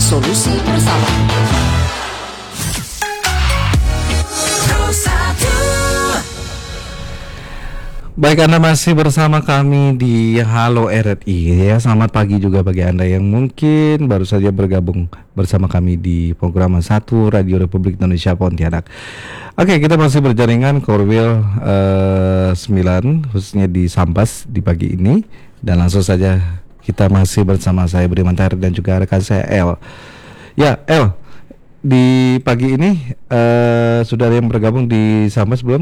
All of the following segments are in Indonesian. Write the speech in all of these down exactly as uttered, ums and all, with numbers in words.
solusi bersama. Baik, Anda masih bersama kami di Halo R R I ya. Selamat pagi juga bagi Anda yang mungkin baru saja bergabung bersama kami di program satu Radio Republik Indonesia Pontianak. Oke, kita masih berjaringan Korwil eh, sembilan khususnya di Sambas di pagi ini. Dan langsung saja kita masih bersama saya Budiman Tahir dan juga rekan saya El. Ya, El, di pagi ini eh, sudah ada yang bergabung di Sambas belum?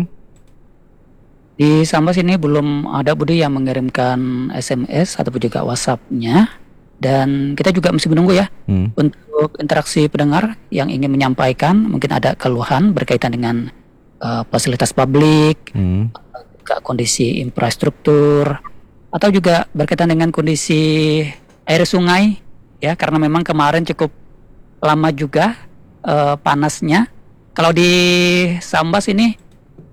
Di Sambas ini belum ada Budi yang mengirimkan S M S ataupun juga WhatsApp-nya. Dan kita juga masih menunggu ya hmm. untuk interaksi pendengar yang ingin menyampaikan mungkin ada keluhan berkaitan dengan uh, fasilitas publik, hmm. juga kondisi infrastruktur, atau juga berkaitan dengan kondisi air sungai ya, karena memang kemarin cukup lama juga uh, panasnya. Kalau di Sambas ini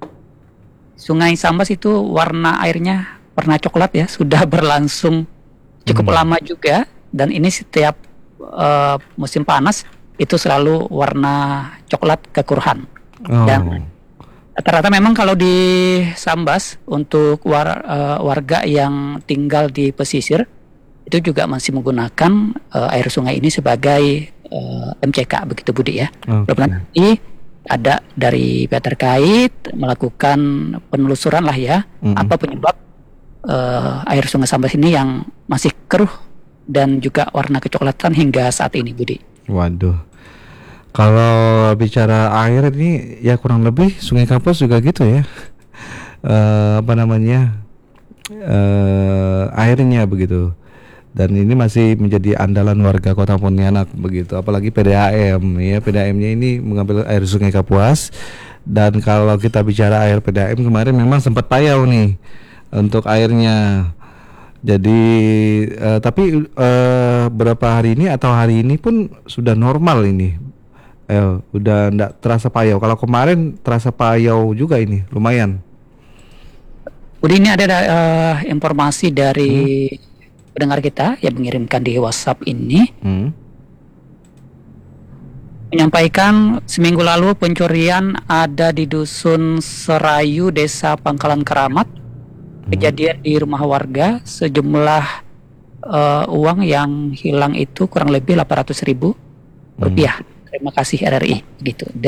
Sungai Sambas itu warna airnya warna coklat ya, sudah berlangsung cukup hmm. lama juga, dan ini setiap uh, musim panas itu selalu warna coklat kekuruhan. Oh. Dan rata-rata memang kalau di Sambas untuk war, uh, warga yang tinggal di pesisir itu juga masih menggunakan uh, air sungai ini sebagai uh, M C K begitu Budi ya. Okay. Nanti ada dari pihak terkait melakukan penelusuran lah ya, mm-hmm. apa penyebab uh, air sungai Sambas ini yang masih keruh dan juga warna kecoklatan hingga saat ini Budi. Waduh, kalau bicara air ini ya kurang lebih Sungai Kapuas juga gitu ya, uh, apa namanya uh, airnya begitu. Dan ini masih menjadi andalan warga Kota Pontianak begitu, apalagi P D A M ya. P D A M-nya ini mengambil air Sungai Kapuas. Dan kalau kita bicara air P D A M kemarin memang sempat payau nih untuk airnya. Jadi eh, tapi eh, berapa hari ini atau hari ini pun sudah normal ini. Eh, udah enggak terasa payau. Kalau kemarin terasa payau juga ini, lumayan. Udah, ini ada uh, informasi dari hmm. pendengar kita yang mengirimkan di WhatsApp ini hmm. menyampaikan seminggu lalu pencurian ada di Dusun Serayu, Desa Pangkalan Keramat. hmm. Kejadian di rumah warga, sejumlah uh, uang yang hilang itu kurang lebih delapan ratus ribu rupiah. hmm. Terima kasih R R I gitu.